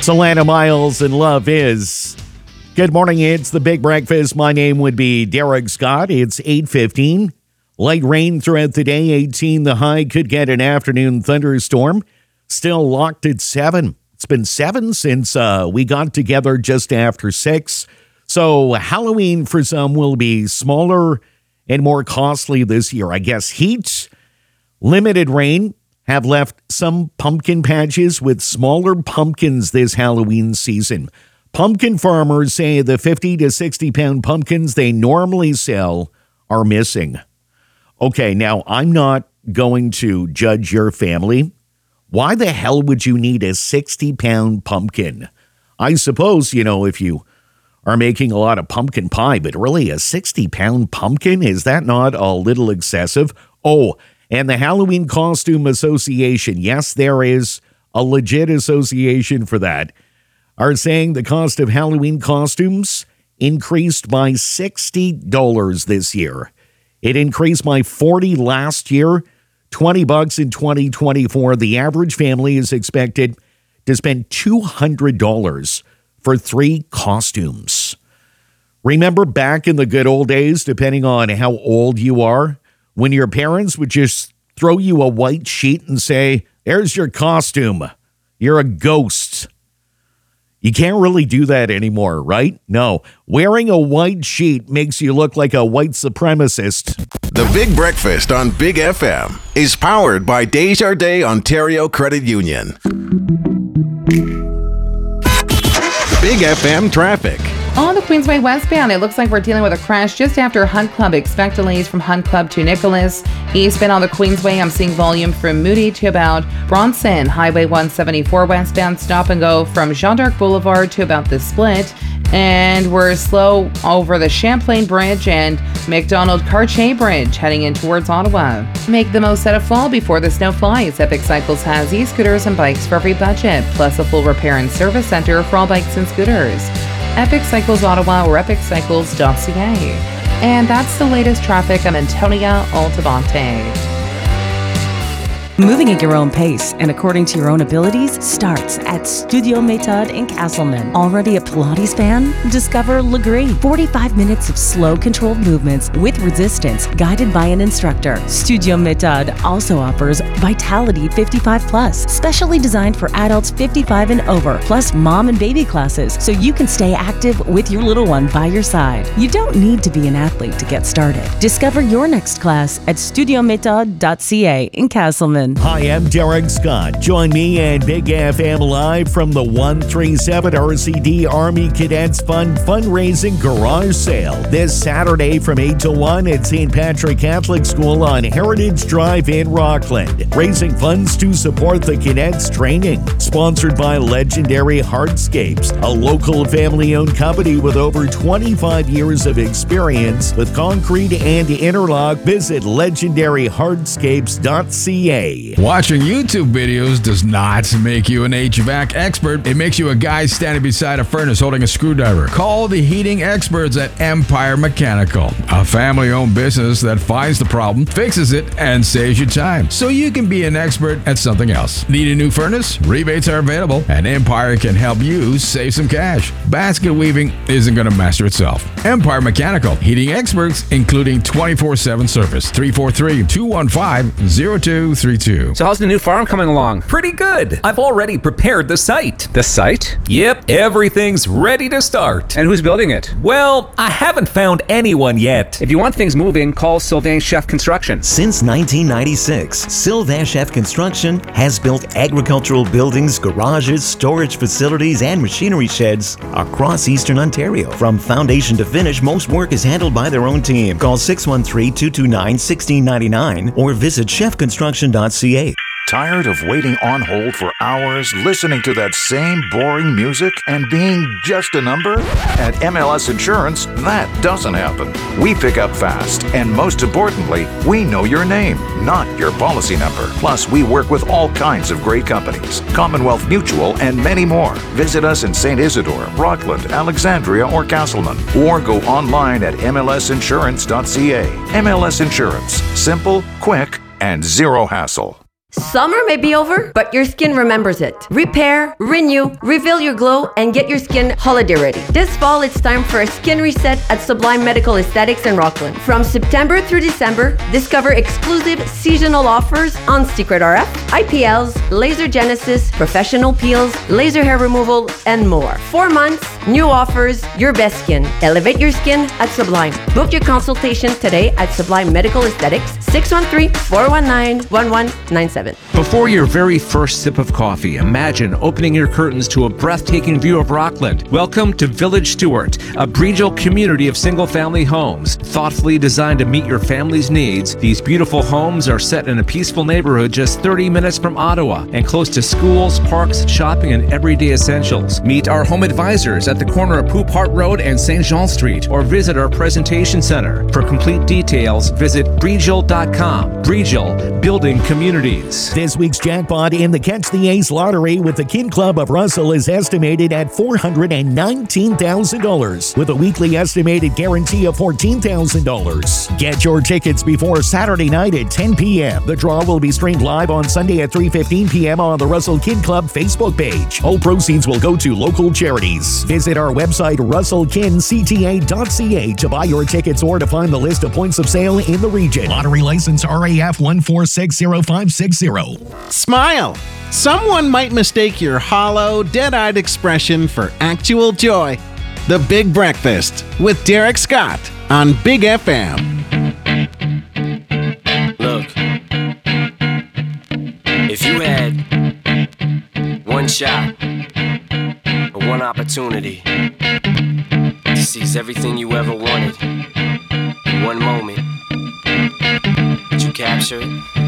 Solana Miles and Love Is. Good morning, it's the Big Breakfast. My name would be Derek Scott. It's 8:15. Light rain throughout the day, 18 the high. Could get an afternoon thunderstorm. Still locked at 7. It's been 7 since we got together just after 6. So Halloween for some will be smaller and more costly this year. I guess heat, limited rain have left some pumpkin patches with smaller pumpkins this Halloween season. Pumpkin farmers say the 50 to 60 pound pumpkins they normally sell are missing. Okay, now I'm not going to judge your family. Why the hell would you need a 60-pound pumpkin? I suppose, if you are making a lot of pumpkin pie, but really a 60-pound pumpkin, is that not a little excessive? Oh, and the Halloween Costume Association, yes, there is a legit association for that, are saying the cost of Halloween costumes increased by $60 this year. It increased by $40 last year, $20 in 2024. The average family is expected to spend $200 for 3 costumes. Remember back in the good old days, depending on how old you are, when your parents would just throw you a white sheet and say, "There's your costume. You're a ghost." You can't really do that anymore, right? No. Wearing a white sheet makes you look like a white supremacist. The Big Breakfast on Big FM is powered by Desjardins Ontario Credit Union. Big FM traffic. On the Queensway westbound, it looks like we're dealing with a crash just after Hunt Club. Expect delays from Hunt Club to Nicholas. Eastbound on the Queensway, I'm seeing volume from Moody to about Bronson. Highway 174 westbound, stop and go from Jean d'Arc Boulevard to about the Split. And we're slow over the Champlain Bridge and McDonald Cartier Bridge heading in towards Ottawa. Make the most out of fall before the snow flies. Epic Cycles has e-scooters and bikes for every budget, plus a full repair and service center for all bikes and scooters. Epic Cycles Ottawa or epiccycles.ca. And that's the latest traffic. I'm Antonia Altavante. Moving at your own pace and according to your own abilities starts at Studio Méthode in Castleman. Already a Pilates fan? Discover Legree. 45 minutes of slow, controlled movements with resistance guided by an instructor. Studio Méthode also offers Vitality 55 Plus, specially designed for adults 55 and over, plus mom and baby classes, so you can stay active with your little one by your side. You don't need to be an athlete to get started. Discover your next class at studiométhode.ca in Castleman. Hi, I'm Derek Scott. Join me and Big FM live from the 137 RCD Army Cadets Fund fundraising garage sale this Saturday from 8 to 1 at St. Patrick Catholic School on Heritage Drive in Rockland, raising funds to support the cadets training. Sponsored by Legendary Hardscapes, a local family-owned company with over 25 years of experience with concrete and interlock. Visit legendaryhardscapes.ca. Watching YouTube videos does not make you an HVAC expert. It makes you a guy standing beside a furnace holding a screwdriver. Call the heating experts at Empire Mechanical, a family-owned business that finds the problem, fixes it, and saves you time, so you can be an expert at something else. Need a new furnace? Rebates are available, and Empire can help you save some cash. Basket weaving isn't going to master itself. Empire Mechanical, heating experts, including 24/7 service. 343-215-0232. So how's the new farm coming along? Pretty good. I've already prepared the site. The site? Yep, everything's ready to start. And who's building it? Well, I haven't found anyone yet. If you want things moving, call Sylvain Chef Construction. Since 1996, Sylvain Chef Construction has built agricultural buildings, garages, storage facilities, and machinery sheds across Eastern Ontario. From foundation to finish, most work is handled by their own team. Call 613-229-1699 or visit chefconstruction.ca. Tired of waiting on hold for hours, listening to that same boring music, and being just a number? At MLS Insurance, that doesn't happen. We pick up fast, and most importantly, we know your name, not your policy number. Plus, we work with all kinds of great companies, Commonwealth Mutual, and many more. Visit us in St. Isidore, Rockland, Alexandria, or Castleman, or go online at mlsinsurance.ca. MLS Insurance. Simple, quick, and zero hassle. Summer may be over, but your skin remembers it. Repair, renew, reveal your glow, and get your skin holiday ready. This fall, it's time for a skin reset at Sublime Medical Aesthetics in Rockland. From September through December, discover exclusive seasonal offers on Secret RF, IPLs, laser genesis, professional peels, laser hair removal, and more. 4 months, new offers, your best skin. Elevate your skin at Sublime. Book your consultation today at Sublime Medical Aesthetics, 613-419-1197. Before your very first sip of coffee, imagine opening your curtains to a breathtaking view of Rockland. Welcome to Village Stewart, a Breedgel community of single-family homes. Thoughtfully designed to meet your family's needs, these beautiful homes are set in a peaceful neighborhood just 30 minutes from Ottawa and close to schools, parks, shopping, and everyday essentials. Meet our home advisors at the corner of Poop Hart Road and St. Jean Street, or visit our presentation center. For complete details, visit Breedgel.com. Breedgel, building communities. This week's jackpot in the Catch the Ace lottery with the Kin Club of Russell is estimated at $419,000 with a weekly estimated guarantee of $14,000. Get your tickets before Saturday night at 10 p.m. The draw will be streamed live on Sunday at 3:15 p.m. on the Russell Kin Club Facebook page. All proceeds will go to local charities. Visit our website russellkincta.ca to buy your tickets or to find the list of points of sale in the region. Lottery license RAF 1460560. Smile! Someone might mistake your hollow, dead-eyed expression for actual joy. The Big Breakfast with Derek Scott on Big FM. Look, if you had one shot or one opportunity to seize everything you ever wanted in one moment, would you capture it?